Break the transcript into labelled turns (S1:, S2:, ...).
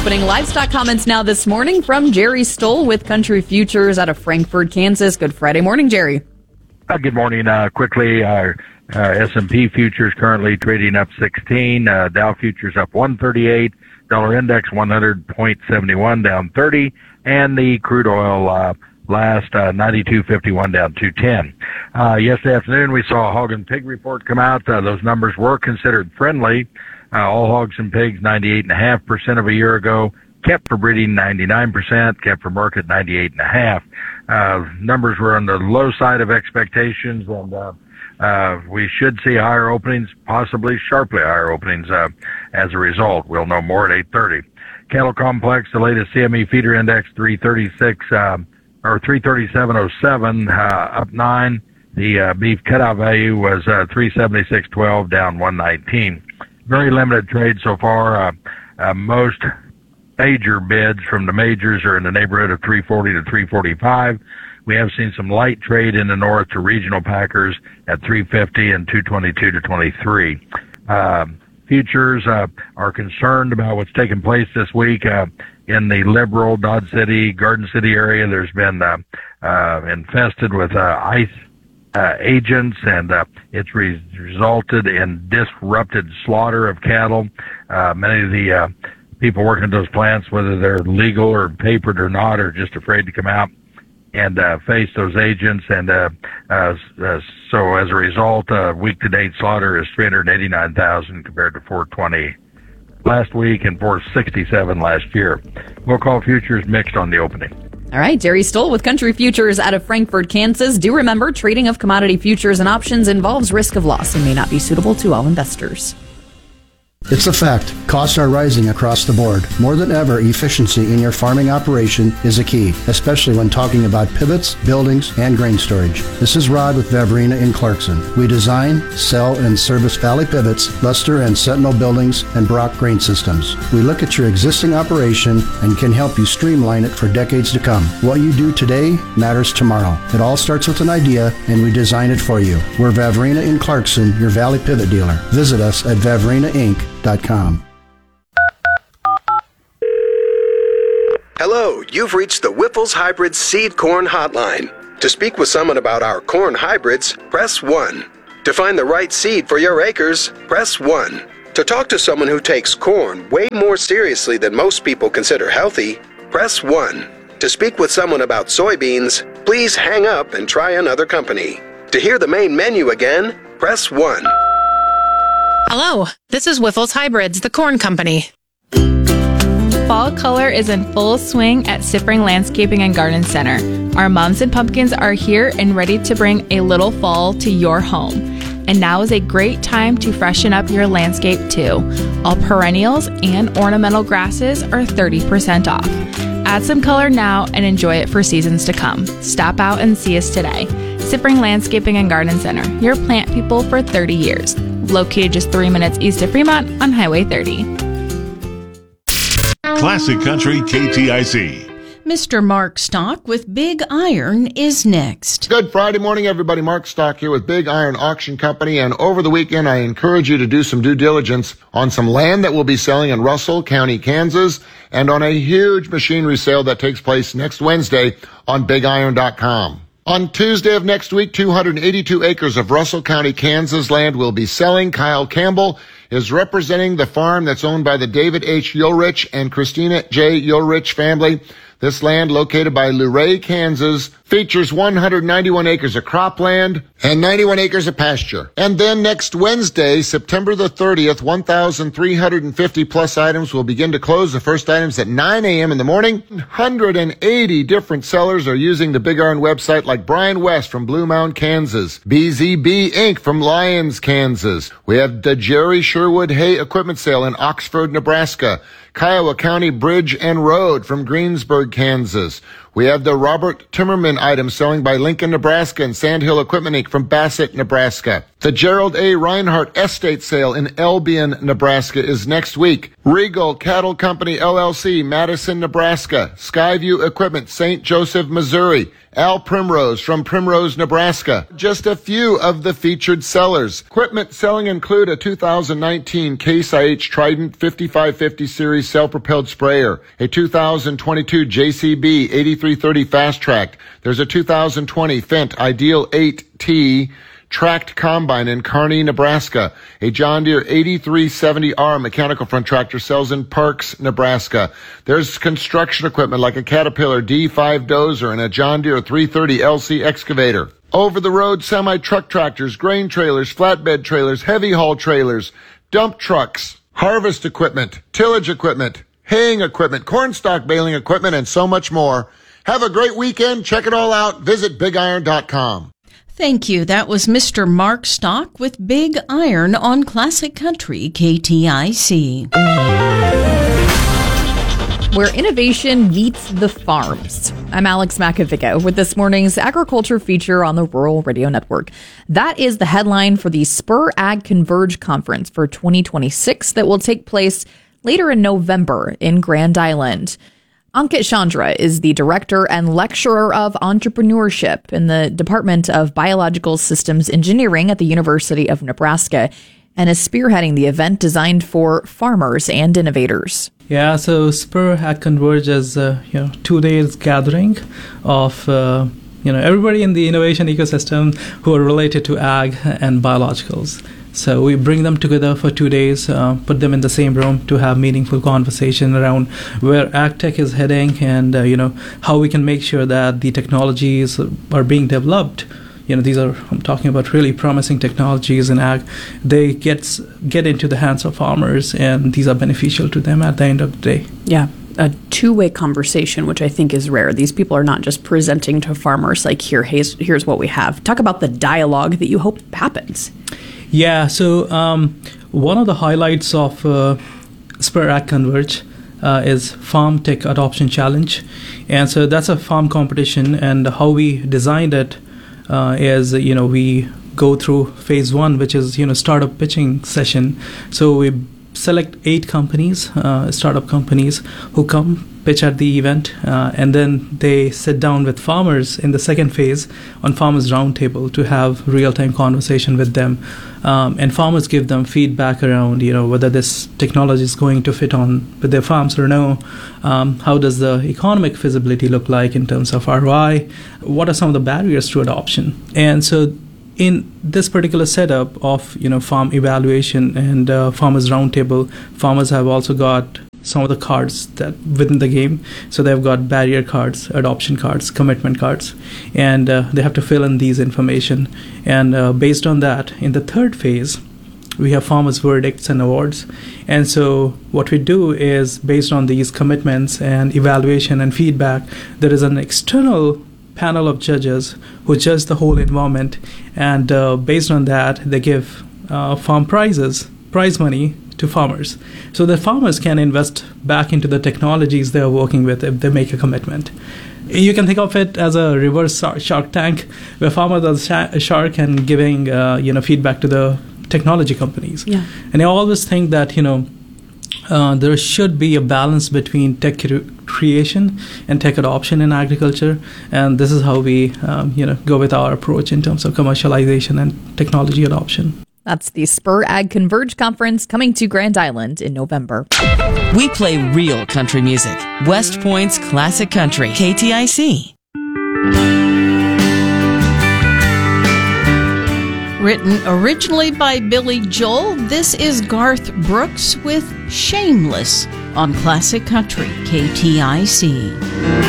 S1: opening livestock comments now this morning from Jerry Stoll with Country Futures out of Frankfort, Kansas. Good Friday morning, Jerry.
S2: Good morning. Quickly, S&P futures currently trading up 16. Dow futures up 138. Dollar index 100.71 down 30. And the crude oil last 92.51 down 210. Yesterday afternoon, we saw a hog and pig report come out. Those numbers were considered friendly. All hogs and pigs 98.5% of a year ago. Kept for breeding 99%. Kept for market 98.5%. Numbers were on the low side of expectations, and we should see higher openings, possibly sharply higher openings as a result. We'll know more at 8:30. Cattle complex, the latest CME feeder index 336 or 337.07, up 9. The beef cutout value was 376.12, down 119. Very limited trade so far. Most major bids from the majors are in the neighborhood of 340 to 345. We have seen some light trade in the north to regional packers at 350 and 222 to 23. Futures are concerned about what's taking place this week in the liberal Dodge City, Garden City area. There's been infested with ICE agents, and it's resulted in disrupted slaughter of cattle. Many of the people working at those plants, whether they're legal or papered or not, are just afraid to come out and face those agents. And so as a result, week-to-date slaughter is 389,000 compared to 420 last week and 467 last year. We'll call futures mixed on the opening.
S1: All right, Jerry Stoll with Country Futures out of Frankfort, Kansas. Do remember, trading of commodity futures and options involves risk of loss and may not be suitable to all investors.
S3: It's a fact. Costs are rising across the board. More than ever, efficiency in your farming operation is a key, especially when talking about pivots, buildings, and grain storage. This is Rod with Vavrina in Clarkson. We design, sell, and service Valley Pivots, Luster and Sentinel buildings, and Brock grain systems. We look at your existing operation and can help you streamline it for decades to come. What you do today matters tomorrow. It all starts with an idea, and we design it for you. We're Vavrina in Clarkson, your Valley Pivot dealer. Visit us at vavrinainc.com.
S4: Hello, you've reached the Whiffles Hybrid Seed Corn Hotline. To speak with someone about our corn hybrids, press 1. To find the right seed for your acres, press 1. To talk to someone who takes corn way more seriously than most people consider healthy, press 1. To speak with someone about soybeans, please hang up and try another company. To hear the main menu again, press 1.
S5: Hello, this is Whiffles Hybrids, the corn company. Fall color is in full swing at Sippering Landscaping and Garden Center. Our mums and pumpkins are here and ready to bring a little fall to your home. And now is a great time to freshen up your landscape too. All perennials and ornamental grasses are 30% off. Add some color now and enjoy it for seasons to come. Stop out and see us today. Sippering Landscaping and Garden Center, your plant people for 30 years. Located just 3 minutes east of Fremont on Highway 30.
S6: Classic Country KTIC.
S7: Mr. Mark Stock with Big Iron is next.
S8: Good Friday morning, everybody. Mark Stock here with Big Iron Auction Company. And over the weekend, I encourage you to do some due diligence on some land that will be selling in Russell County, Kansas, and on a huge machinery sale that takes place next Wednesday on BigIron.com. On Tuesday of next week, 282 acres of Russell County, Kansas land will be selling. Kyle Campbell is representing the farm that's owned by the David H. Ulrich and Christina J. Ulrich family. This land, located by Luray, Kansas, features 191 acres of cropland and 91 acres of pasture. And then next Wednesday, September the 30th, 1,350 plus items will begin to close. The first items at 9 a.m. in the morning. 180 different sellers are using the Big Iron website, like Brian West from Blue Mound, Kansas. BZB Inc. from Lyons, Kansas. We have the Jerry Sherwood Hay Equipment Sale in Oxford, Nebraska. Kiowa County Bridge and Road from Greensburg, Kansas. We have the Robert Timmerman items selling by Lincoln, Nebraska, and Sandhill Equipment Inc. from Bassett, Nebraska. The Gerald A. Reinhardt Estate Sale in Albion, Nebraska is next week. Regal Cattle Company, LLC, Madison, Nebraska. Skyview Equipment, St. Joseph, Missouri. Al Primrose from Primrose, Nebraska. Just a few of the featured sellers. Equipment selling include a 2019 Case IH Trident 5550 series self-propelled sprayer, a 2022 JCB 8330 Fast Track. There's a 2020 Fendt Ideal 8T tracked combine in Kearney, Nebraska. A John Deere 8370R mechanical front tractor sells in Parks, Nebraska. There's construction equipment like a Caterpillar D5 dozer and a John Deere 330 LC excavator. Over-the-road semi-truck tractors, grain trailers, flatbed trailers, heavy haul trailers, dump trucks, harvest equipment, tillage equipment, haying equipment, cornstalk baling equipment, and so much more. Have a great weekend. Check it all out. Visit BigIron.com.
S7: Thank you. That was Mr. Mark Stock with Big Iron on Classic Country KTIC.
S1: Where innovation meets the farms. I'm Alex Macavico with this morning's agriculture feature on the Rural Radio Network. That is the headline for the Spur Ag Converge Conference for 2026 that will take place later in November in Grand Island. Ankit Chandra is the director and lecturer of entrepreneurship in the Department of Biological Systems Engineering at the University of Nebraska and is spearheading the event designed for farmers and innovators.
S9: Yeah, so Spur Ag Converge is 2 days gathering of everybody in the innovation ecosystem who are related to ag and biologicals. So we bring them together for 2 days, put them in the same room to have meaningful conversation around where ag tech is heading and, how we can make sure that the technologies are being developed. I'm talking about really promising technologies in ag. They get into the hands of farmers and these are beneficial to them at the end of the day.
S10: Yeah. A two-way conversation, which I think is rare. These people are not just presenting to farmers like, here's what we have. Talk about the dialogue that you hope happens.
S9: Yeah, so one of the highlights of Spur Ag Converge is Farm Tech Adoption Challenge. And so that's a farm competition, and how we designed it is, we go through phase 1, which is, startup pitching session. So we select 8 companies, startup companies, who come pitch at the event, and then they sit down with farmers in the second phase on Farmers Roundtable to have real-time conversation with them. And farmers give them feedback around, whether this technology is going to fit on with their farms or no. How does the economic feasibility look like in terms of ROI? What are some of the barriers to adoption? And so in this particular setup of, farm evaluation and Farmers Roundtable, farmers have also got some of the cards that within the game. So they've got barrier cards, adoption cards, commitment cards, and they have to fill in these information. And based on that, in the third phase, we have farmers' verdicts and awards. And so what we do is, based on these commitments and evaluation and feedback, there is an external panel of judges who judge the whole environment. And based on that, they give farm prize money to farmers, so that farmers can invest back into the technologies they are working with if they make a commitment. You can think of it as a reverse Shark Tank, where farmers are a shark and giving feedback to the technology companies. Yeah. And I always think that there should be a balance between tech creation and tech adoption in agriculture, and this is how we go with our approach in terms of commercialization and technology adoption.
S1: That's the Spur Ag Converge Conference coming to Grand Island in November.
S11: We play real country music. West Point's Classic Country, KTIC.
S7: Written originally by Billy Joel, this is Garth Brooks with Shameless on Classic Country, KTIC.